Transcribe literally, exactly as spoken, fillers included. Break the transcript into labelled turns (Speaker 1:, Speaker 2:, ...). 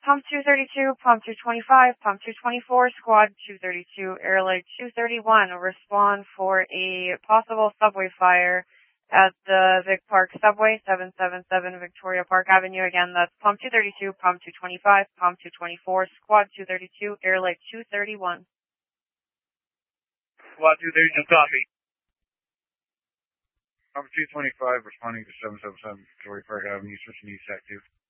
Speaker 1: Pump two thirty-two, Pump two twenty-five, Pump two twenty-four, Squad two thirty-two, Airlight two thirty-one, respond for a possible subway fire at the Vic Park Subway, seven seven seven Victoria Park Avenue. Again, that's Pump two thirty-two, Pump two twenty-five, Pump two twenty-four, Squad two thirty-two, Airlight two thirty-one.
Speaker 2: Squad two thirty-two, copy. Pump two twenty-five responding to seven seven seven Victoria Park Avenue, switching east active.